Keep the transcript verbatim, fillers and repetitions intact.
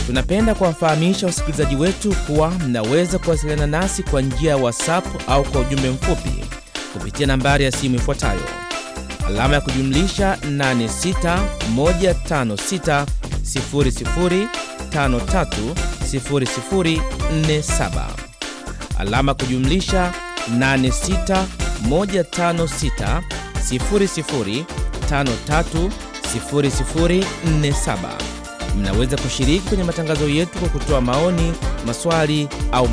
Tunapenda kuwafahamisha wasikilizaji wetu kuwa mnaweza kuwasiliana nasi kwa njia ya WhatsApp au kwa ujumbe mfupi kupitia nambari ya simu ifuatayo: alama ya kujumlisha nane sita moja tano sita sifuri sifuri tano tatu sifuri sifuri nne saba, alama ya kujumlisha nane sita moja tano sita sifuri sifuri tano tatu sifuri sifuri nne saba. Mnaweza kushiriki kwenye matangazo yetu kwa kutoa maoni, maswali au